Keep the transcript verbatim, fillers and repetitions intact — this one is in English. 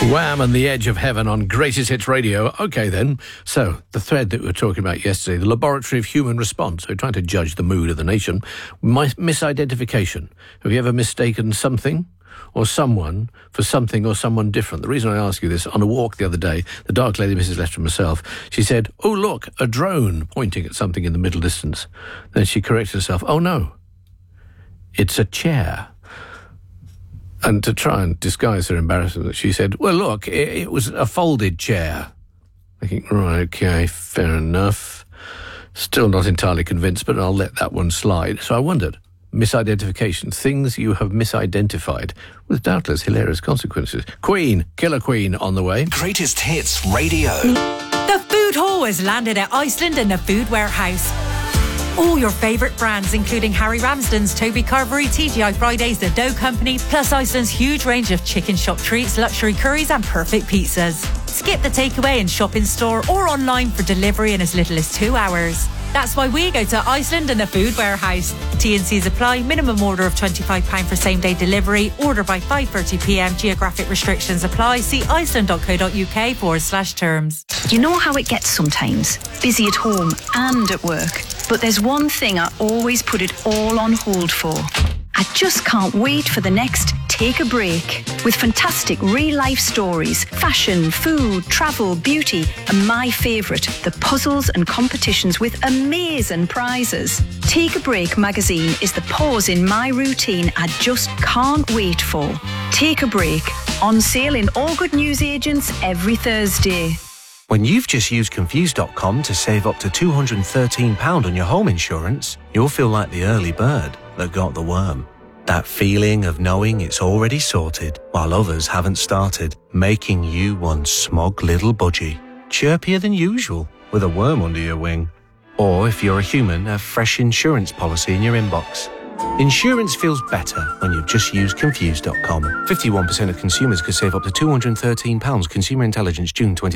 Wham! And The Edge of Heaven on Greatest Hits Radio. OK, then. So, the thread that we were talking about yesterday, the Laboratory of Human Response. So, trying to judge the mood of the nation. My, misidentification. Have you ever mistaken something or someone for something or someone different? The reason I ask you this, on a walk the other day, the dark lady, Missus Lester, herself, she said, "Oh, look, a drone," pointing at something in the middle distance. Then she corrected herself, "Oh, no, it's a chair." And to try and disguise her embarrassment, she said, "Well, look, it, it was a folded chair." Thinking, right, okay, fair enough. Still not entirely convinced, but I'll let that one slide. So I wondered, misidentification, things you have misidentified, with doubtless hilarious consequences. Queen, Killer Queen, on the way. Greatest Hits Radio. The food hall has landed at Iceland in the Food Warehouse. All your favourite brands, including Harry Ramsden's, Toby Carvery, T G I Fridays, The Dough Company, plus Iceland's huge range of chicken shop treats, luxury curries and perfect pizzas. Skip the takeaway and shop in store or online for delivery in as little as two hours. That's why we go to Iceland and the Food Warehouse. T and C's apply. Minimum order of twenty-five pounds for same-day delivery. Order by five thirty p m. Geographic restrictions apply. See iceland.co.uk forward slash terms. You know how it gets sometimes? Busy at home and at work. But there's one thing I always put it all on hold for. I just can't wait for the next Take a Break. With fantastic real-life stories, fashion, food, travel, beauty, and my favourite, the puzzles and competitions with amazing prizes. Take a Break magazine is the pause in my routine I just can't wait for. Take a Break. On sale in all good newsagents every Thursday. When you've just used Confused dot com to save up to two hundred thirteen pounds on your home insurance, you'll feel like the early bird that got the worm. That feeling of knowing it's already sorted while others haven't started, making you one smug little budgie, chirpier than usual with a worm under your wing. Or if you're a human, a fresh insurance policy in your inbox. Insurance feels better when you've just used Confused dot com. fifty-one percent of consumers could save up to two hundred thirteen pounds. Consumer Intelligence, June twenty